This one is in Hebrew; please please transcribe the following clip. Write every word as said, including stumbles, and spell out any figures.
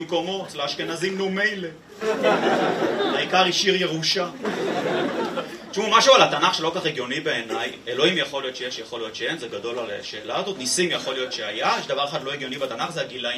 במקומו, אצל האשכנזים נו מילא. העיקר השאיר ירושה. תשמעו, משהו על התנ"ך שלא כך הגיוני בעיניי. אלוהים יכול להיות שיש, יכול להיות שאין, זה גדול על השאלה הזאת. ניסים יכול להיות שהיה. יש דבר אחד לא הגיוני בתנ"ך, זה הגילאים.